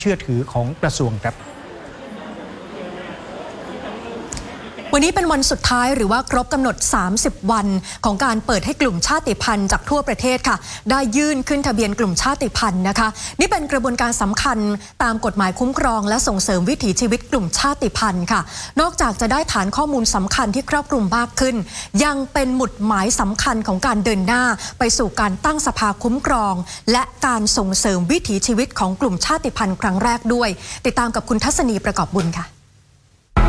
เชื่อถือของกระทรวงครับวันนี้เป็นวันสุดท้ายหรือว่าครบกำหนด30วันของการเปิดให้กลุ่มชาติพันธุ์จากทั่วประเทศค่ะได้ยื่นขึ้นทะเบียนกลุ่มชาติพันธุ์นะคะนี่เป็นกระบวนการสำคัญตามกฎหมายคุ้มครองและส่งเสริมวิถีชีวิตกลุ่มชาติพันธุ์ค่ะนอกจากจะได้ฐานข้อมูลสำคัญที่ครอบคลุมมากขึ้นยังเป็นหมุดหมายสำคัญของการเดินหน้าไปสู่การตั้งสภาคุ้มครองและการส่งเสริมวิถีชีวิตของกลุ่มชาติพันธุ์ครั้งแรกด้วยติดตามกับคุณทัศนีประกอบบุญค่ะ